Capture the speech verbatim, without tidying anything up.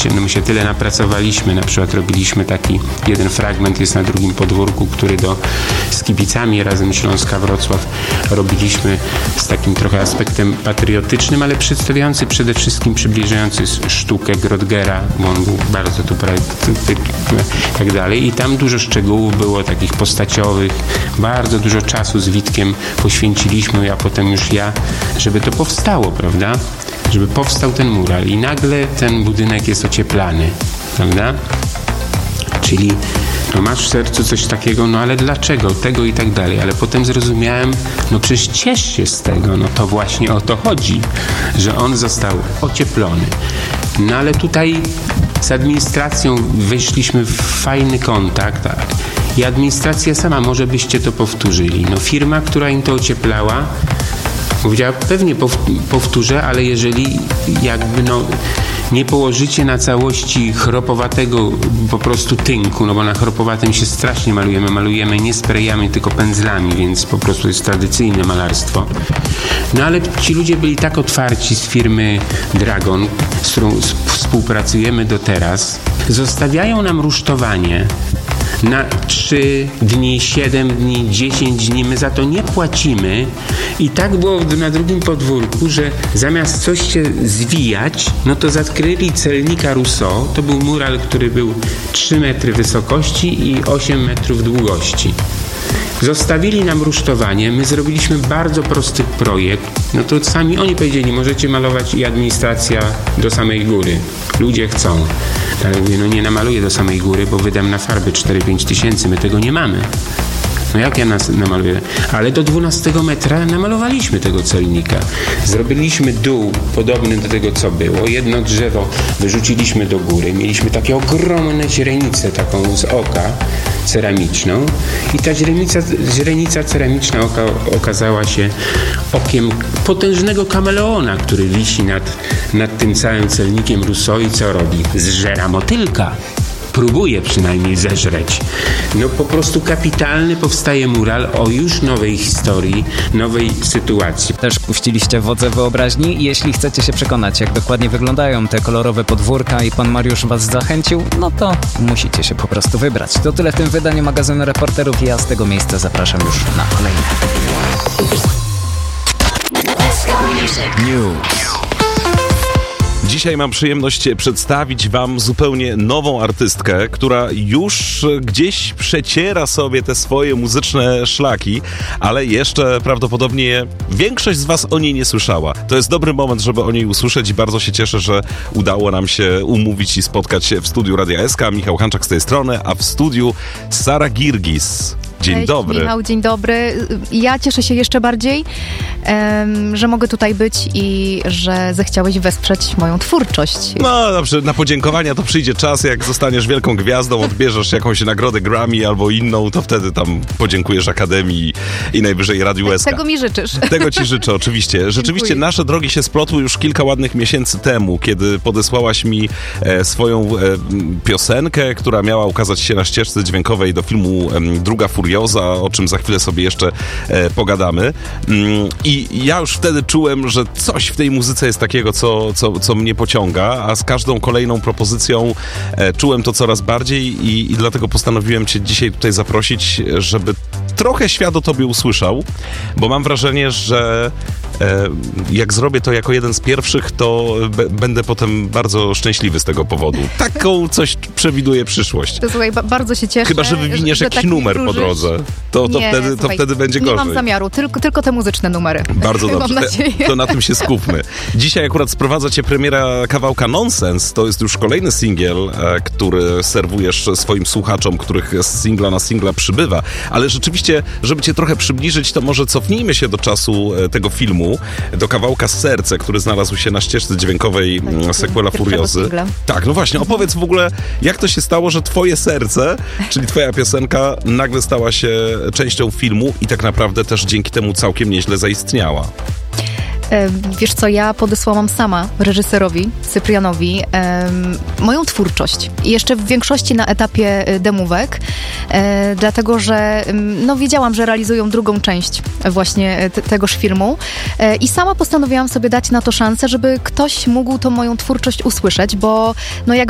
się, no my się tyle napracowaliśmy, na przykład robiliśmy taki, jeden fragment jest na drugim podwórku, który do, z kibicami razem Śląska Wrocław robiliśmy z takim trochę aspektem patriotycznym, ale przedstawiający przede wszystkim, przybliżający sztukę Grotgera, bo on był bardzo tu i tak dalej. I tam dużo szczegółów było, takich postaciowych, bardzo dużo czasu z Witkiem poświęciliśmy, a potem już ja, żeby to powstało, prawda? Żeby powstał ten mural i nagle ten budynek jest ocieplany, prawda? Czyli no masz w sercu coś takiego, no ale dlaczego? Tego i tak dalej. Ale potem zrozumiałem, no przecież ciesz się z tego, no to właśnie o to chodzi, że on został ocieplony. No ale tutaj z administracją weszliśmy w fajny kontakt i administracja sama, może byście to powtórzyli. No firma, która im to ocieplała, powiedziała, pewnie powtórzę, ale jeżeli jakby no nie położycie na całości chropowatego po prostu tynku, no bo na chropowatym się strasznie malujemy, malujemy nie sprayami, tylko pędzlami, więc po prostu jest tradycyjne malarstwo. No ale ci ludzie byli tak otwarci z firmy Dragon, z którą współpracujemy do teraz, zostawiają nam rusztowanie na trzy dni, siedem dni, dziesięć dni, my za to nie płacimy i tak było na drugim podwórku, że zamiast coś się zwijać, no to zakryli celnika Rousseau, to był mural, który był trzy metry wysokości i osiem metrów długości. Zostawili nam rusztowanie, my zrobiliśmy bardzo prosty projekt, no to sami oni powiedzieli, możecie malować i administracja do samej góry, ludzie chcą. Ale mówię, no nie namaluję do samej góry, bo wydam na farby cztery pięć tysięcy, my tego nie mamy. No jak ja nas namaluję? Ale do dwunastego metra namalowaliśmy tego celnika. Zrobiliśmy dół podobny do tego, co było. Jedno drzewo wyrzuciliśmy do góry. Mieliśmy takie ogromne źrenicę, taką z oka ceramiczną. I ta źrenica, źrenica ceramiczna oka okazała się okiem potężnego kameleona, który wisi nad, nad tym całym celnikiem Rousseau i co robi? Zżera motylka. Próbuje przynajmniej zeżreć. No po prostu kapitalny powstaje mural o już nowej historii, nowej sytuacji. Też puściliście wodze wyobraźni. Jeśli chcecie się przekonać, jak dokładnie wyglądają te kolorowe podwórka i pan Mariusz was zachęcił, no to musicie się po prostu wybrać. To tyle w tym wydaniu magazynu Reporterów i ja z tego miejsca zapraszam już na kolejne. News. Dzisiaj mam przyjemność przedstawić wam zupełnie nową artystkę, która już gdzieś przeciera sobie te swoje muzyczne szlaki, ale jeszcze prawdopodobnie większość z was o niej nie słyszała. To jest dobry moment, żeby o niej usłyszeć i bardzo się cieszę, że udało nam się umówić i spotkać się w studiu Radia S K. Michał Hanczak z tej strony, a w studiu Sara Girgis. Dzień Cześć, dobry. Michał, dzień dobry. Ja cieszę się jeszcze bardziej, um, że mogę tutaj być i że zechciałeś wesprzeć moją twórczość. No dobrze, na podziękowania to przyjdzie czas, jak zostaniesz wielką gwiazdą, odbierzesz jakąś nagrodę Grammy albo inną, to wtedy tam podziękujesz Akademii i najwyżej Radiu S K. Tego mi życzysz. Tego ci życzę, oczywiście. Rzeczywiście Dziękuję. Nasze drogi się splotły już kilka ładnych miesięcy temu, kiedy podesłałaś mi e, swoją e, piosenkę, która miała ukazać się na ścieżce dźwiękowej do filmu e, Druga Furioza, o czym za chwilę sobie jeszcze e, pogadamy. Mm, I ja już wtedy czułem, że coś w tej muzyce jest takiego, co, co, co mnie pociąga, a z każdą kolejną propozycją e, czułem to coraz bardziej i, i dlatego postanowiłem cię dzisiaj tutaj zaprosić, żeby trochę świat o tobie usłyszał, bo mam wrażenie, że e, jak zrobię to jako jeden z pierwszych, to b- będę potem bardzo szczęśliwy z tego powodu. Taką coś przewiduje przyszłość. To, słuchaj, ba- bardzo się cieszę. Chyba że wywiniesz że, jakiś że tak numer po drodze. To, to, nie, wtedy, to słuchaj, wtedy będzie gorzej. Nie mam zamiaru, tylko, tylko te muzyczne numery. Bardzo dobrze, mam nadzieję. to na tym się skupmy. Dzisiaj akurat sprowadza cię premiera kawałka Nonsens. To jest już kolejny singiel, e, który serwujesz swoim słuchaczom, których z singla na singla przybywa. Ale rzeczywiście, żeby cię trochę przybliżyć, to może cofnijmy się do czasu e, tego filmu, do kawałka Serce, który znalazł się na ścieżce dźwiękowej tak, Sequela Furiozy. Tak, no właśnie, opowiedz w ogóle, jak to się stało, że twoje serce, czyli twoja piosenka, nagle stała się częścią filmu i tak naprawdę też dzięki temu całkiem nieźle zaistniała. Wiesz co, ja podesłałam sama reżyserowi, Cyprianowi, um, moją twórczość. I jeszcze w większości na etapie demówek, e, dlatego że no, wiedziałam, że realizują drugą część właśnie te, tegoż filmu e, i sama postanowiłam sobie dać na to szansę, żeby ktoś mógł tą moją twórczość usłyszeć, bo no jak